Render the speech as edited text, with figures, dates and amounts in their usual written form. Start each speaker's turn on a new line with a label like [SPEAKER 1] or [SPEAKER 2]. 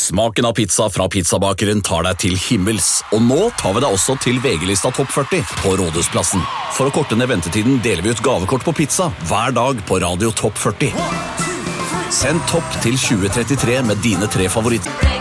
[SPEAKER 1] Smaken av pizza fra pizzabakeren tar deg til himmels, og nå tar vi deg også til VG-lista Topp 40 på Rådhusplassen. For å korte ned ventetiden deler vi ut gavekort på pizza hver dag på Radio Topp 40. Send topp til 2033 med dine 3 favoritter.